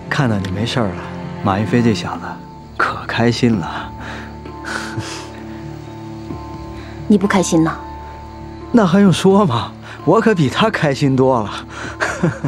看到你没事了，马云飞这小子可开心了。 你不开心呢？ 那还用说吗？我可比他开心多了。